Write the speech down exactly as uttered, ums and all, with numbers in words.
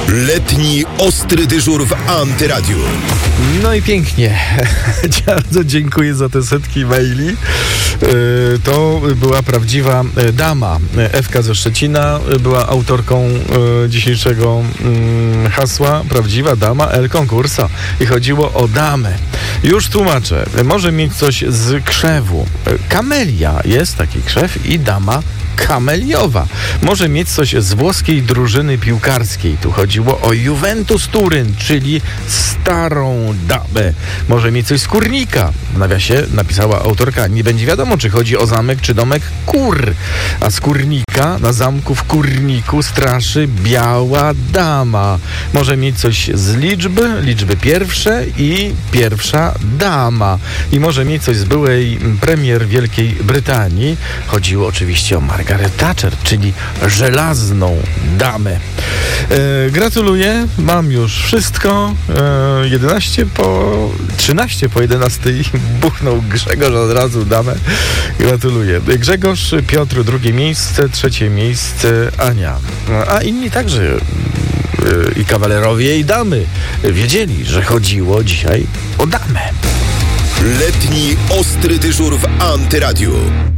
Letni ostry dyżur w Antyradiu. No i pięknie. Bardzo dziękuję za te setki maili. To była prawdziwa dama. Ewka ze Szczecina była autorką dzisiejszego hasła. Prawdziwa dama El Konkursa. I chodziło o damę. Już tłumaczę. Może mieć coś z krzewu. Kamelia jest taki krzew i dama kameliowa. Może mieć coś z włoskiej drużyny piłkarskiej. Tu chodziło o Juventus Turyn, czyli starą damę. Może mieć coś z kurnika. W nawiasie napisała autorka. Nie będzie wiadomo, czy chodzi o zamek, czy domek kur. A z kurnika na zamku w kurniku straszy biała dama. Może mieć coś z liczby, liczby pierwsze i pierwsza dama. I może mieć coś z byłej premier Wielkiej Brytanii. Chodziło oczywiście o Margaret Thatcher, czyli żelazną damę. E, gratuluję, mam już wszystko. E, jedenaście po... trzynaście po jedenastej buchnął Grzegorz od razu damę. Gratuluję. Grzegorz, Piotr drugie miejsce, trzecie miejsce Ania. A inni także e, i kawalerowie, i damy wiedzieli, że chodziło dzisiaj o damę. Letni ostry dyżur w Antyradiu.